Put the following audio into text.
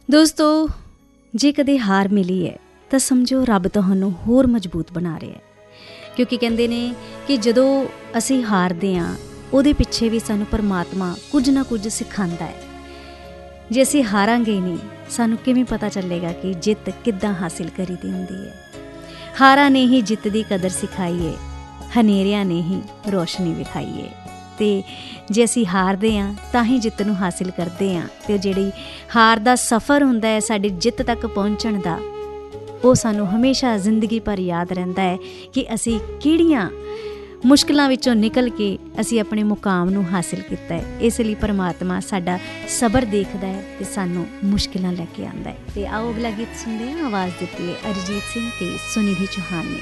ਦੋਸਤੋ, ਜੇ ਕਦੇ ਹਾਰ ਮਿਲੀ ਹੈ ਤਾਂ ਸਮਝੋ ਰੱਬ ਤੁਹਾਨੂੰ ਹੋਰ ਮਜ਼ਬੂਤ ਬਣਾ ਰਿਹਾ ਹੈ। ਕਿਉਂਕਿ ਕਹਿੰਦੇ ਨੇ ਕਿ ਜਦੋਂ ਅਸੀਂ ਹਾਰਦੇ ਹਾਂ ਉਹਦੇ ਪਿੱਛੇ ਵੀ ਸਾਨੂੰ ਪਰਮਾਤਮਾ ਕੁਝ ਨਾ ਕੁਝ ਸਿਖਾਉਂਦਾ ਹੈ। ਜੇ ਅਸੀਂ ਹਾਰਾਂਗੇ ਹੀ ਨਹੀਂ, ਸਾਨੂੰ ਕਿਵੇਂ ਪਤਾ ਚੱਲੇਗਾ ਕਿ ਜਿੱਤ ਕਿੱਦਾਂ ਹਾਸਿਲ ਕਰੀਦੀ ਹੁੰਦੀ ਹੈ। ਹਾਰਾਂ ਨੇ ਹੀ ਜਿੱਤ ਦੀ ਕਦਰ ਸਿਖਾਈ ਹੈ, ਹਨੇਰਿਆਂ ਨੇ ਹੀ ਰੋਸ਼ਨੀ ਵਿਖਾਈ ਹੈ। ਅਤੇ ਜੇ ਅਸੀਂ ਹਾਰਦੇ ਹਾਂ ਤਾਂ ਹੀ ਜਿੱਤ ਨੂੰ ਹਾਸਿਲ ਕਰਦੇ ਹਾਂ। ਅਤੇ ਉਹ ਜਿਹੜੀ ਹਾਰ ਦਾ ਸਫ਼ਰ ਹੁੰਦਾ ਹੈ ਸਾਡੀ ਜਿੱਤ ਤੱਕ ਪਹੁੰਚਣ ਦਾ, ਉਹ ਸਾਨੂੰ ਹਮੇਸ਼ਾ ਜ਼ਿੰਦਗੀ ਭਰ ਯਾਦ ਰਹਿੰਦਾ ਹੈ ਕਿ ਅਸੀਂ ਕਿਹੜੀਆਂ ਮੁਸ਼ਕਿਲਾਂ ਵਿੱਚੋਂ ਨਿਕਲ ਕੇ ਅਸੀਂ ਆਪਣੇ ਮੁਕਾਮ ਨੂੰ ਹਾਸਿਲ ਕੀਤਾ ਹੈ। ਇਸ ਲਈ ਪਰਮਾਤਮਾ ਸਾਡਾ ਸਬਰ ਦੇਖਦਾ ਹੈ ਅਤੇ ਸਾਨੂੰ ਮੁਸ਼ਕਿਲਾਂ ਲੈ ਕੇ ਆਉਂਦਾ ਹੈ। ਅਤੇ ਆਓ ਅਗਲਾ ਗੀਤ ਸੁਣਦੇ ਹਾਂ। ਆਵਾਜ਼ ਦਿੱਤੀ ਹੈ ਅਰਿਜੀਤ ਸਿੰਘ ਅਤੇ ਸੁਨਿਧੀ ਚੌਹਾਨ ਨੇ।